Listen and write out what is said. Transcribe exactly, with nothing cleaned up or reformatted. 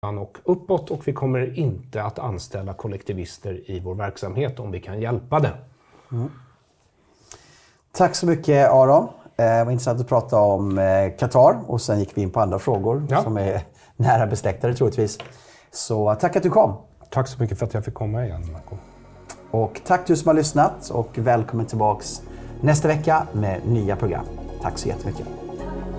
och uppåt, och vi kommer inte att anställa kollektivister i vår verksamhet om vi kan hjälpa det. Mm. Tack så mycket, Aron. Det var intressant att prata om Qatar och sen gick vi in på andra frågor ja. som är nära besläktade troligtvis. Så tack att du kom. Tack så mycket för att jag fick komma igen, Marco. Och tack du som har lyssnat och välkommen tillbaks nästa vecka med nya program. Tack så jättemycket.